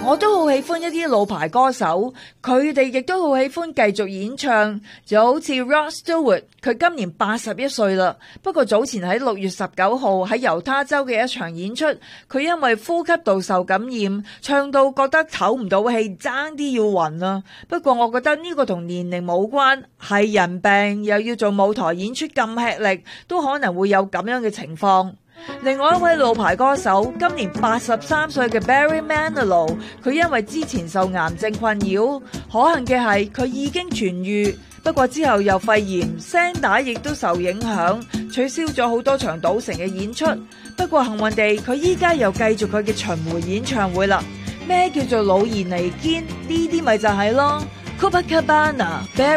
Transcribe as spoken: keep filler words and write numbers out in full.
我都好喜歡一啲老牌歌手，佢哋亦都好喜歡繼續演唱，就好似 Rod Stewart， 佢今年八十一歲啦。不過早前喺六月十九號喺猶他州嘅一場演出，佢因為呼吸道受感染，唱到覺得唞唔到氣，爭啲要暈啊。不過我覺得呢個同年齡冇關，係人病又要做舞台演出咁吃力，都可能會有咁樣嘅情況。另外一位老牌歌手，今年八十三歲嘅 Barry Manilow， 佢因為之前受癌症困擾，可幸嘅係佢已經痊癒，不過之後又肺炎，聲帶亦都受影響，取消咗好多場賭城嘅演出。不過幸運地，佢依家又繼續佢嘅巡迴演唱會啦。咩叫做老而彌堅？呢啲咪就係咯。Copacabana